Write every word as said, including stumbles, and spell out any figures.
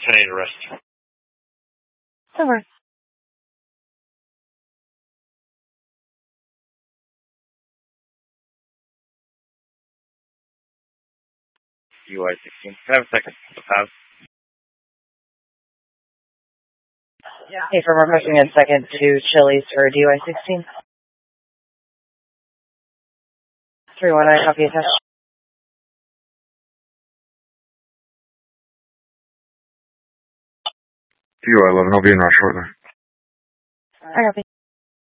ten eight arrest. Over. U I sixteen. Can I have a second? Pass. Hey, from requesting a second to Chili's for D Y sixteen. three one nine, copy attached. D Y eleven, I'll be in route shortly. I copy.